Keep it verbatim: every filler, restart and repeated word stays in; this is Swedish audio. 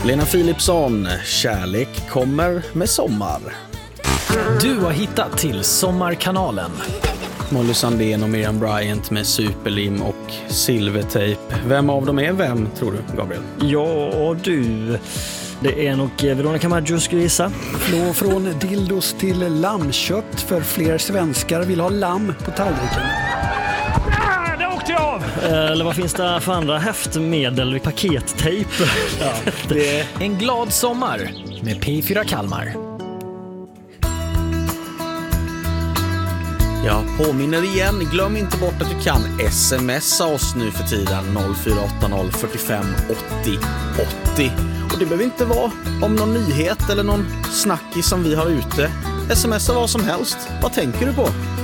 Lena Philipsson, kärlek kommer med sommar. Du har hittat till Sommarkanalen. Molly Sandén och Miriam Bryant med superlim och silvertejp. Vem av dem är vem, tror du, Gabriel? Ja, du. Det är nog Veronica Maggio, skulle gissa. Flå från dildos till lammkött, för fler svenskar vill ha lamm på tallriken. Ah, det åkte jag av! Eller vad finns det för andra häftmedel? Pakettejp. Ja, det är en glad sommar med P fyra Kalmar. Jag påminner igen, glöm inte bort att du kan smsa oss nu för tiden noll fyra åtta noll fyrtiofem åttio åttio. Och det behöver inte vara om någon nyhet eller någon snackis som vi har ute. Smsa vad som helst. Vad tänker du på?